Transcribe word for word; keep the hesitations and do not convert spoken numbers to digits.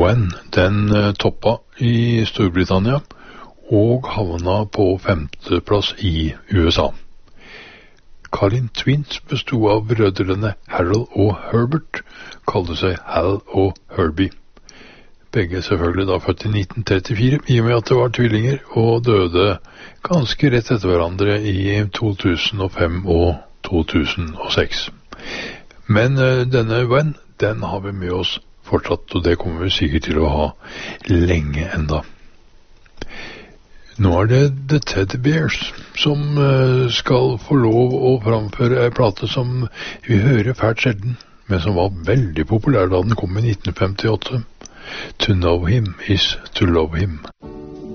When, den uh, toppa i Storbritannia og havna på femteplass i U S A. Kalin Twins bestod av brødrene Harold og Herbert, kalte seg Hal og Herbie. Begge selvfølgelig da født i nitten trettifire, i og med at det var tvillinger, og døde ganske rett etter hverandre i to tusen og fem og to tusen og seks. Men uh, denne When, den har vi med oss fortsatt, og det kommer vi sikkert til å ha lenge enda. Nå er det The Teddy Bears som uh, skal få lov å framføre en plate som vi hører fælt sjelden, men som var veldig populær da den kom i nitten femtiåtte. To know him is to love him.